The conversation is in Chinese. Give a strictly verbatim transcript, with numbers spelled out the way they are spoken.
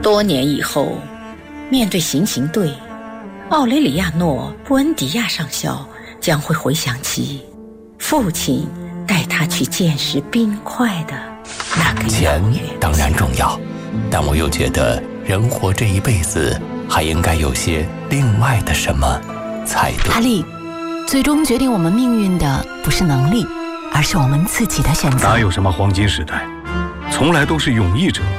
多年以后，面对行刑队，奥雷里亚诺·布恩迪亚上校将会回想起父亲带他去见识冰块的那个钱当然重要，但我又觉得人活这一辈子还应该有些另外的什么才对。 阿力，最终决定我们命运的不是能力，而是我们自己的选择。 哪有什么黄金时代，从来都是勇毅者